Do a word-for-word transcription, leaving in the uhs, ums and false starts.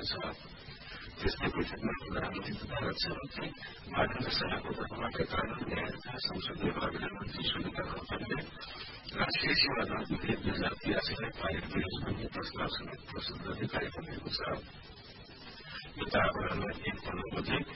छ। त्यस्तै बैठकमा प्रधानमन्त्री तथा रक्षा मन्त्री मार्गेन्द्र शाहको तर्फबाट कानून न्याय तथा संसदीय मामिला मन्त्री सुनिता गौतमले राष्ट्रिय सेवा दल विधेयक दुई हजार तिरासीलाई पारित गरियोस् भन्ने प्रस्ताव समेत प्रस्तुत गर्ने कार्यक्रम रहेको छ। यो अपराह्न एक पन्ध्र बजे